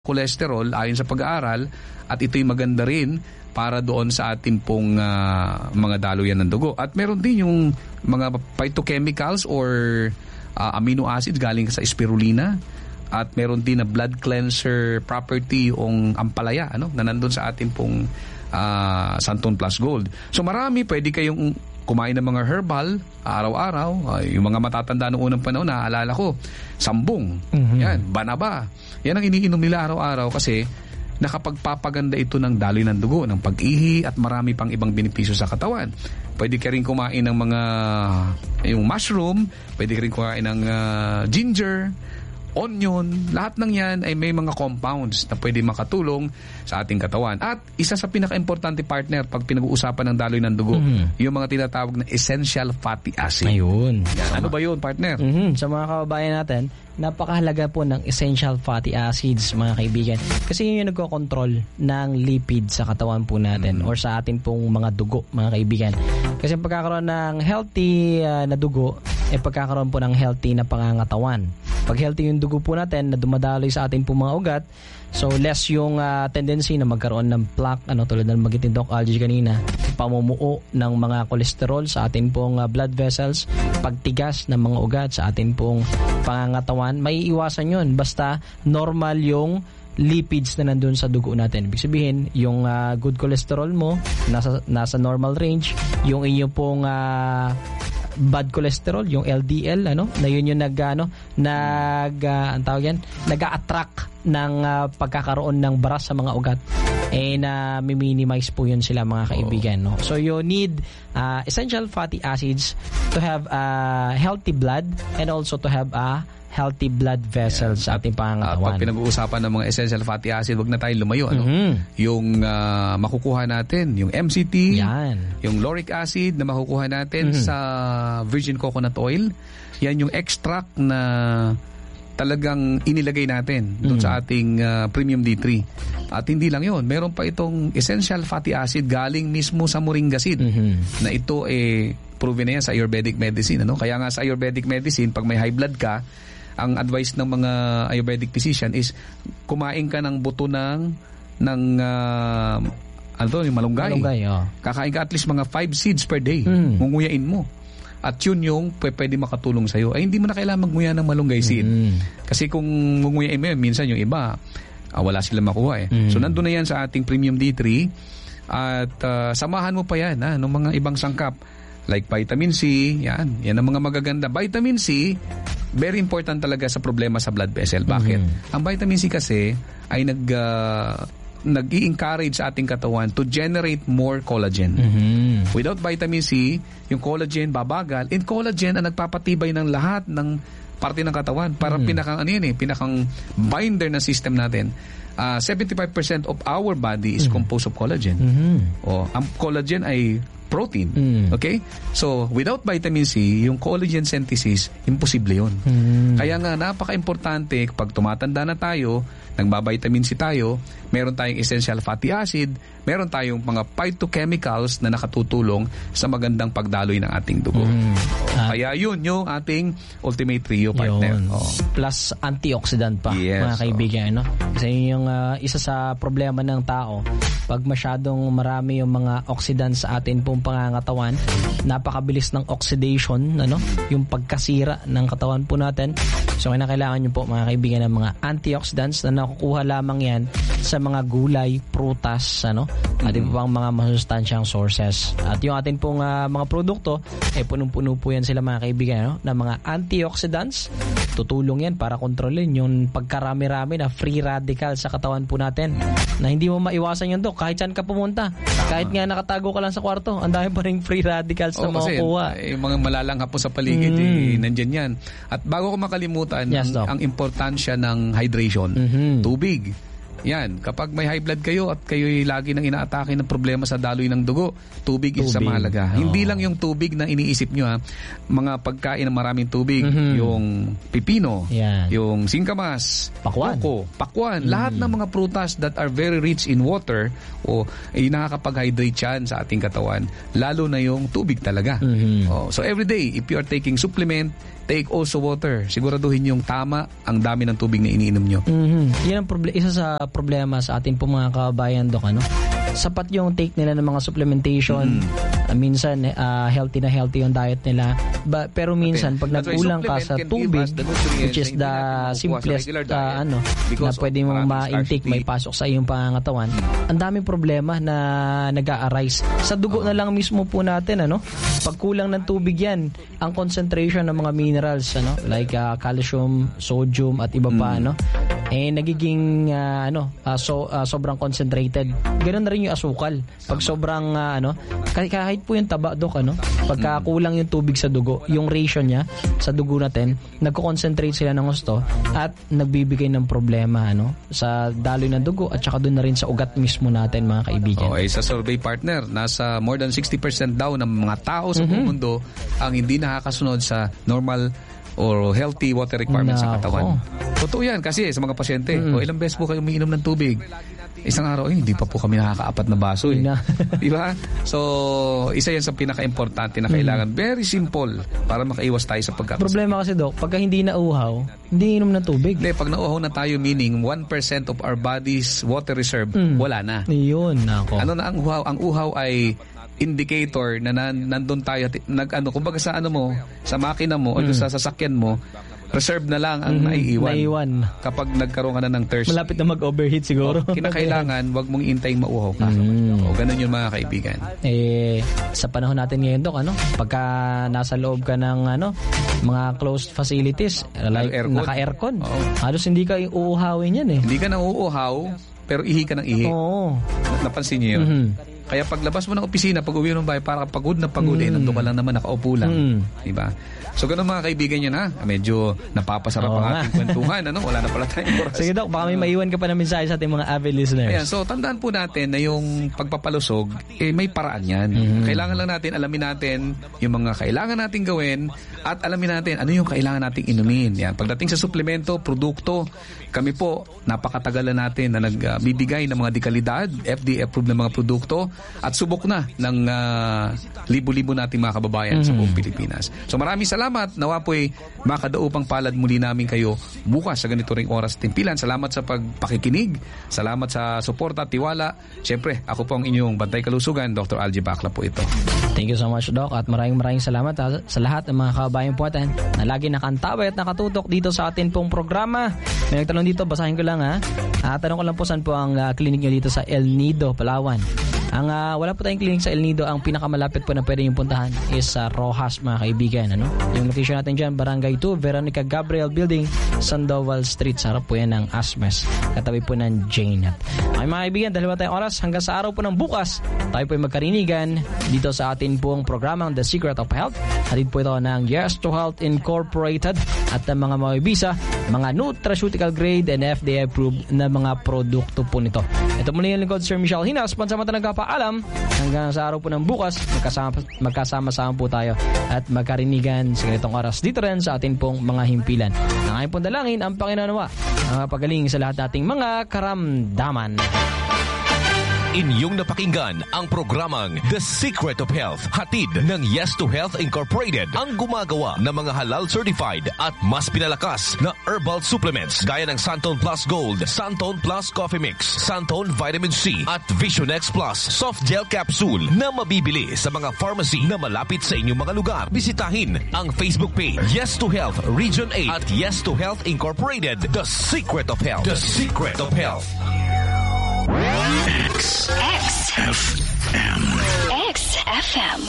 cholesterol ayon sa pag-aaral at ito'y maganda rin para doon sa ating pong mga daluyan ng dugo. At meron din yung mga phytochemicals or amino acids galing sa spirulina at meron din na blood cleanser property yung ampalaya na nandun sa ating pong Santon Plus Gold. So marami, pwede kayong kumain ng mga herbal araw-araw. Yung mga matatanda noong unang panahon, naaalala ko, sambong, yan, banaba. Yan ang iniinom nila araw-araw kasi nakapagpapaganda ito ng daloy ng dugo, ng pag-ihi at marami pang ibang benepisyo sa katawan. Pwede ka rin kumain ng mga yung mushroom, pwede ka rin kumain ng ginger, onion, lahat ng yan ay may mga compounds na pwede makatulong sa ating katawan. At isa sa pinaka-importante, partner, pag pinag-uusapan ng daloy ng dugo, yung mga tinatawag na essential fatty acid. Ayun. Yan. Ano ba yun, partner? Sa mga kababayan natin, napakahalaga po ng essential fatty acids, mga kaibigan. Kasi yun yung nagko-control ng lipid sa katawan po natin or sa atin pong mga dugo, mga kaibigan. Kasi pagkakaroon ng healthy na dugo, pagkakaroon po ng healthy na pangangatawan. Pag healthy yung dugo po natin na dumadaloy sa atin pong mga ugat, so less yung tendency na magkaroon ng plaque, tulad ng magitin Doc Algie kanina, pamumuo ng mga kolesterol sa atin pong blood vessels, pagtigas ng mga ugat sa atin pong pangangatawan, may iwasan yun basta normal yung lipids na nandun sa dugo natin. Ibig sabihin, yung good cholesterol mo nasa normal range, yung inyong pong bad cholesterol, yung LDL, na yun yung nag-attract ng pagkakaroon ng baras sa mga ugat, na minimize po yun sila, mga kaibigan. No? So you need essential fatty acids to have healthy blood and also to have healthy blood vessels sa ating pangangatawan. Pag pinag-uusapan ng mga essential fatty acid, wag na tayong lumayo. Yung makukuha natin, yung MCT, yung lauric acid na makukuha natin sa virgin coconut oil, yan yung extract na talagang inilagay natin doon sa ating premium D3. At hindi lang yun, meron pa itong essential fatty acid galing mismo sa moringa seed na ito proven na yan sa Ayurvedic medicine. Kaya nga sa Ayurvedic medicine, pag may high blood ka, ang advice ng mga Ayurvedic physician is kumain ka ng buto ng yung malunggay. Kakain ka at least mga 5 seeds per day. Ngunguyain mo. At yun yung pwede makatulong sa'yo. Ay, hindi mo na kailangan magnguya ng malunggay seed. Kasi kung ngunguyain mo yan, minsan yung iba, wala silang makuha . So, nandun na yan sa ating Premium D3. At samahan mo pa yan ng mga ibang sangkap. Like vitamin C, yan ang mga magaganda. Vitamin C, very important talaga sa problema sa blood vessel. Bakit? Ang vitamin C kasi ay nag-i-encourage sa ating katawan to generate more collagen. Without vitamin C, yung collagen babagal. And collagen ang nagpapatibay ng lahat ng parte ng katawan. Parang pinakang binder ng system natin. 75% of our body is composed of collagen. Ang collagen ay protein. Okay? So, without vitamin C, yung collagen synthesis, imposible yun. Kaya nga, napaka-importante, pag tumatanda na tayo, nagba-vitamin C tayo, meron tayong essential fatty acid, meron tayong mga phytochemicals na nakatutulong sa magandang pagdaloy ng ating dugo. Kaya yun yung ating ultimate trio, partner. Plus antioxidant pa, mga kaibigan. Kasi yung isa sa problema ng tao, pag masyadong marami yung mga oxidants sa atin pong pangangatawan, napakabilis ng oxidation, yung pagkasira ng katawan po natin. So kailangan nyo po, mga kaibigan, ng mga antioxidants na nakukuha lamang yan sa mga gulay, prutas, at iba pang mga masustansyang sources. At yung atin pong mga produkto, punong-puno po yan sila, mga kaibigan, ng mga antioxidants. Tutulong yan para kontrolin yung pagkarami-rami na free radical sa katawan po natin, na hindi mo maiwasan yun, Dok. Kahit saan ka pumunta, kahit nga nakatago ka lang sa kwarto, ang dami pa rin free radicals na makukuha. Yung mga malalanghap po sa paligid, nandyan yan. At bago ko makalimutan, ang importansya ng hydration. Tubig. Yan, kapag may high blood kayo at kayo'y lagi nang inaatake ng problema sa daloy ng dugo, tubig is sa mahalaga. Hindi lang yung tubig na iniisip nyo, ha. Mga pagkain ng maraming tubig, yung pipino, yung singkamas, pakwan, lahat ng mga prutas that are very rich in water o nakakapag-hydrate yan sa ating katawan, lalo na yung tubig talaga. So every day, if you are taking supplement, take also water. Siguraduhin yung tama ang dami ng tubig na iniinom nyo. Yan ang isa sa problema sa ating mga kababayan, Dok, ano? Sapat yung take nila ng mga supplementation. Minsan healthy na healthy yung diet nila. Pero minsan pag nagkulang ka sa tubig, which is the simplest na pwede mong ma-intake, may pasok sa iyong pangangatawan, ang daming problema na nag-a-arise. Sa dugo na lang mismo po natin, pag kulang ng tubig yan, ang concentration ng mga minerals, like calcium, sodium at iba pa, nagiging sobrang concentrated. Ganoon na rin yung asukal. Pag sobrang kahit po yung taba, Dok, pagka kulang yung tubig sa dugo, yung ratio niya sa dugo natin, nagko-concentrate sila ng gusto at nagbibigay ng problema sa daloy ng dugo at saka doon na rin sa ugat mismo natin, mga kaibigan. Sa survey partner, nasa more than 60% daw ng mga tao sa buong mundo ang hindi nakakasunod sa normal or healthy water requirements sa katawan. Totoo yan kasi sa mga pasyente, ilang beses po kayo umiinom ng tubig? Isang araw, hindi pa po kami nakakaapat na baso. Diba? So, isa yan sa pinaka-importante na kailangan. Very simple para makaiwas tayo sa pagkakasakit. Problema kasi, Dok, pagka hindi nauuhaw, hindi inom ng tubig. Hindi, pag nauuhaw na tayo, meaning 1% of our body's water reserve, wala na. Yun, nako. Ano na ang uhaw? Ang uhaw ay indicator na nandun tayo, kumbaga sa sa makina mo o sa sasakyan mo, reserve na lang ang naiiwan. Kapag nagkaroon ka na ng thirst. Malapit na mag-overheat siguro. Kinakailangan, wag mong intayin mauhaw ka. Ganun yun, mga kaibigan. Sa panahon natin ngayon, Dok, pagka nasa loob ka ng mga closed facilities, like naka-aircon, halos hindi ka uuhawin yan. Hindi ka na uuhaw, pero ihi ka ng ihi. Napansin niyo yun? Kaya paglabas mo ng opisina, pag uwi ng bahay, para pagod na pagod, nandun ka lang naman, nakaupo lang. Diba? So, ganun, mga kaibigan nyo na. Medyo napapasarap ang ating kwentuhan. Wala na pala tayong oras. Sige, Dok, baka may maiwan ka pa na mensahe sa ating mga avid listeners. Ayan, so, tandaan po natin na yung pagpapalusog, may paraan yan. Kailangan lang natin, alamin natin yung mga kailangan natin gawin at alamin natin ano yung kailangan nating inumin. Yan. Pagdating sa suplemento, produkto, kami po, napakatagal na natin na nagbibigay ng mga dekalidad, FDA-approved na mga produkto at subok na ng libo-libo nating mga kababayan sa buong Pilipinas. So maraming salamat. Nawa po'y makadaupang palad muli namin kayo bukas sa ganito ring oras at timpilan. Salamat sa pagpakikinig. Salamat sa suporta at tiwala. Siyempre, ako po ang inyong Bantay Kalusugan, Dr. Algie Bacla po ito. Thank you so much, Doc. At maraming salamat sa lahat ng mga kababayan po natin na lagi nakantaway at nakatutok dito sa atin pong programa. May nagtanong dito, basahin ko lang, ha. Tanong ko lang po saan po ang clinic nyo dito sa El Nido, Palawan. Wala po tayong clinic sa El Nido. Ang pinakamalapit po na pwede yung puntahan is sa Rojas, mga kaibigan. Yung location natin dyan, Barangay 2, Veronica Gabriel Building, Sandoval Street. Sa harap po yan ng Asmes. Katabi po ng Janet. Ay, mga kaibigan, dahil wala tayong oras, hanggang sa araw po ng bukas, tayo po ay magkarinigan dito sa atin pong programang The Secret of Health. Hatid po ito ng Yes to Health Incorporated at ng mga mabibisa, mga nutraceutical grade and FDA approved na mga produkto po nito. Ito muna yung lingkod, Sir Michelle Hinas. Pansamantang nagpapaalam, hanggang sa araw po ng bukas, magkasama-sama po tayo at magkarinigan sa ganitong oras dito rin sa atin pong mga himpilan. Ang aking pong dalangin, ang Panginoon nawa, ang pagaling sa lahat nating mga karamdaman. Inyong napakinggan ang programang The Secret of Health, hatid ng Yes to Health Incorporated, ang gumagawa ng mga halal certified at mas pinalakas na herbal supplements gaya ng Santon Plus Gold, Santon Plus Coffee Mix, Santon Vitamin C at Visionex Plus Soft Gel Capsule na mabibili sa mga pharmacy na malapit sa inyong mga lugar. Bisitahin ang Facebook page Yes to Health Region 8 at Yes to Health Incorporated, The Secret of Health. The Secret of Health. XFM.